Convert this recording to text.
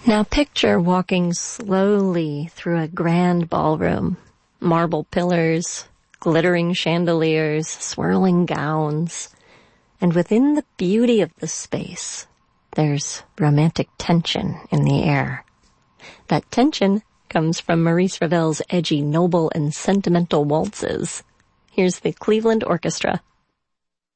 Now picture walking slowly through a grand ballroom. Marble pillars, glittering chandeliers, swirling gowns. And within the beauty of the space, there's romantic tension in the air. That tension comes from Maurice Ravel's edgy, noble, and sentimental waltzes. Here's the Cleveland Orchestra